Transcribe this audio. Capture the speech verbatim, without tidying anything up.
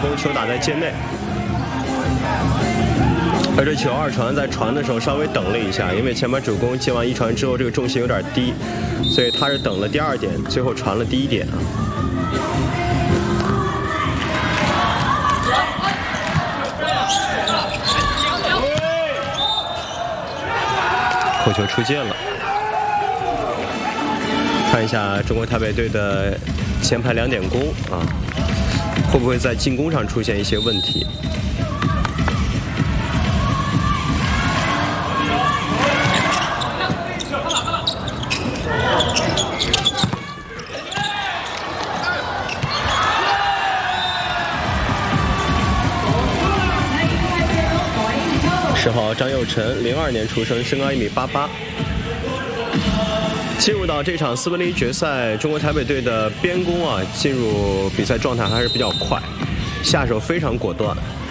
攻，球打在界内。而这球二传在传的时候稍微等了一下，因为前面主攻接完一传之后，这个重心有点低，所以他是等了第二点，最后传了第一点啊。扣球出界了。看一下中国台北队的前排两点攻啊，会不会在进攻上出现一些问题？十号张佑晨，零二年出生，身高一米八八。进入到这场四分之一决赛，中国台北队的边攻啊，进入比赛状态还是比较快，下手非常果断。